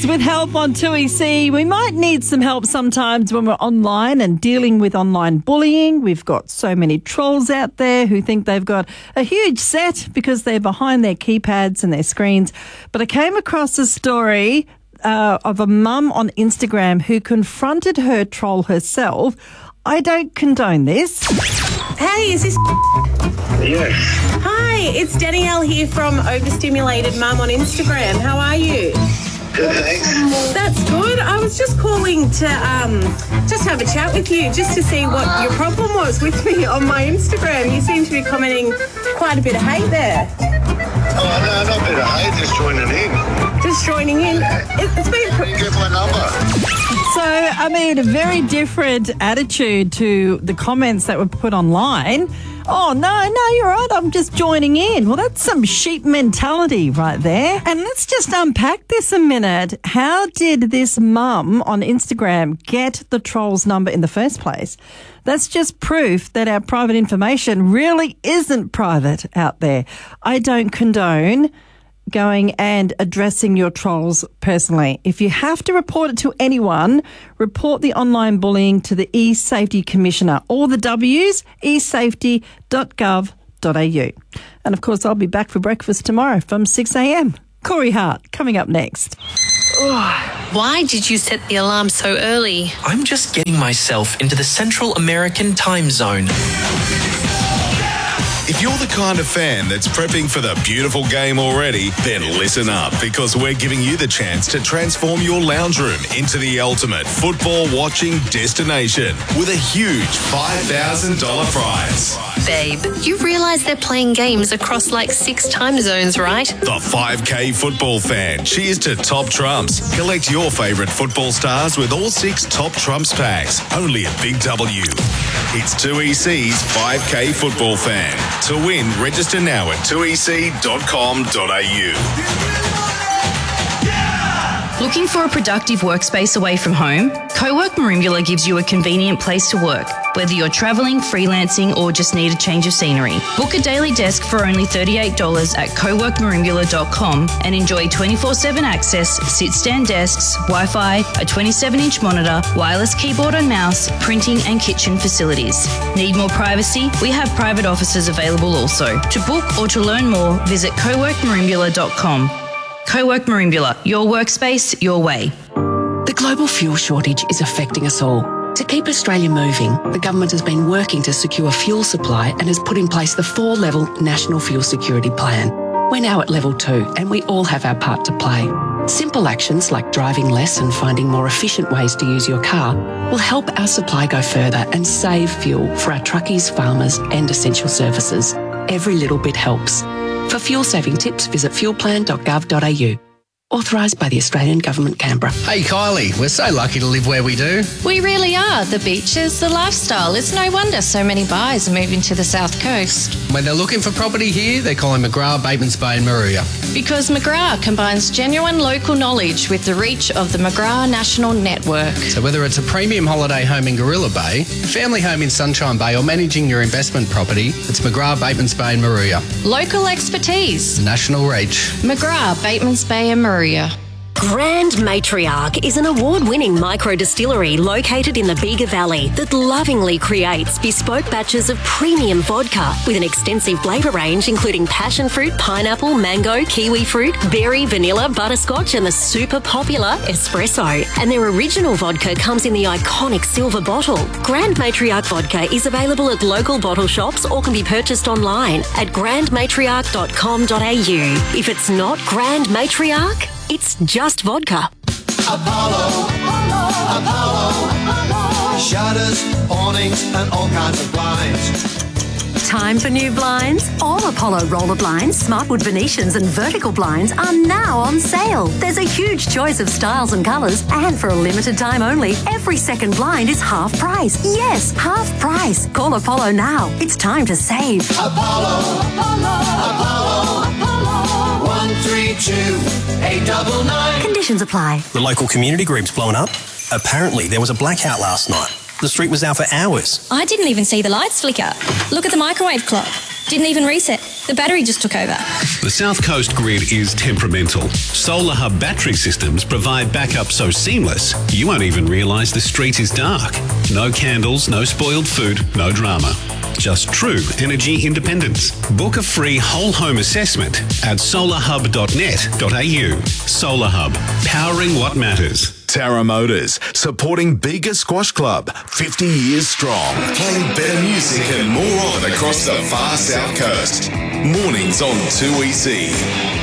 Alex with help on 2EC. We might need some help sometimes when we're online and dealing with online bullying. We've got so many trolls out there who think they've got a huge set because they're behind their keypads and their screens. But I came across a story of a mum on Instagram who confronted her troll herself. I don't condone this. Hey, is this... Yes. Hi, it's Danielle here from Overstimulated Mum on Instagram. How are you? Good, thanks. That's good. I was just calling to just have a chat with you, just to see what your problem was with me on my Instagram. You seem to be commenting quite a bit of hate there. Oh, no, not a bit of hate, just joining in. Just joining in. It's been... How do you get my number? So, I mean, a very different attitude to the comments that were put online. Oh, no, you're right. I'm just joining in. Well, that's some sheep mentality right there. And let's just unpack this a minute. How did this mum on Instagram get the troll's number in the first place? That's just proof that our private information really isn't private out there. I don't condone going and addressing your trolls personally. If you have to report it to anyone, report the online bullying to the eSafety Commissioner. All the W's, esafety.gov.au. And of course, I'll be back for breakfast tomorrow from 6 a.m. Corey Hart coming up next. Why did you set the alarm so early? I'm just getting myself into the Central American time zone. If you're the kind of fan that's prepping for the beautiful game already, then listen up, because we're giving you the chance to transform your lounge room into the ultimate football watching destination with a huge $5,000 prize. Babe, you realise they're playing games across like 6 time zones, right? The 5K football fan. Cheers to Top Trumps. Collect your favourite football stars with all 6 Top Trumps packs, only at Big W. It's 2EC's 5K football fan. To win, register now at 2ec.com.au. Looking for a productive workspace away from home? Cowork Merimbula gives you a convenient place to work, whether you're travelling, freelancing, or just need a change of scenery. Book a daily desk for only $38 at coworkmerimbula.com and enjoy 24/7 access, sit-stand desks, Wi-Fi, a 27-inch monitor, wireless keyboard and mouse, printing and kitchen facilities. Need more privacy? We have private offices available also. To book or to learn more, visit coworkmerimbula.com. Cowork Merimbula, your workspace, your way. The global fuel shortage is affecting us all. To keep Australia moving, the government has been working to secure fuel supply and has put in place the 4-level National Fuel Security Plan. We're now at level 2 and we all have our part to play. Simple actions like driving less and finding more efficient ways to use your car will help our supply go further and save fuel for our truckies, farmers and essential services. Every little bit helps. For fuel-saving tips, visit fuelplan.gov.au. Authorised by the Australian Government, Canberra. Hey Kylie, we're so lucky to live where we do. We really are. The beaches, the lifestyle. It's no wonder so many buyers are moving to the South Coast. When they're looking for property here, they're calling McGrath, Batemans Bay and Moruya. Because McGrath combines genuine local knowledge with the reach of the McGrath National Network. So whether it's a premium holiday home in Gorilla Bay, family home in Sunshine Bay or managing your investment property, it's McGrath, Batemans Bay and Moruya. Local expertise. National reach. McGrath, Batemans Bay and Moruya. Grand Matriarch is an award-winning micro-distillery located in the Bega Valley that lovingly creates bespoke batches of premium vodka with an extensive flavour range including passion fruit, pineapple, mango, kiwi fruit, berry, vanilla, butterscotch and the super popular espresso. And their original vodka comes in the iconic silver bottle. Grand Matriarch vodka is available at local bottle shops or can be purchased online at grandmatriarch.com.au. If it's not Grand Matriarch, it's just vodka. Apollo. Shutters, awnings and all kinds of blinds. Time for new blinds? All Apollo roller blinds, Smartwood Venetians and vertical blinds are now on sale. There's a huge choice of styles and colours, and for a limited time only, every second blind is half price. Yes, half price. Call Apollo now. It's time to save. Apollo. 132-899. Conditions apply. The local community group's blown up. Apparently, there was a blackout last night. The street was out for hours. I didn't even see the lights flicker. Look at the microwave clock. Didn't even reset. The battery just took over. The South Coast grid is temperamental. Solar Hub battery systems provide backup so seamless, you won't even realise the street is dark. No candles, no spoiled food, no drama. Just true energy independence. Book a free whole home assessment at solarhub.net.au. Solar Hub, powering what matters. Tara Motors, supporting Bega Squash Club, 50 years strong. Playing better music and more of it across the far South Coast. Mornings on 2EC.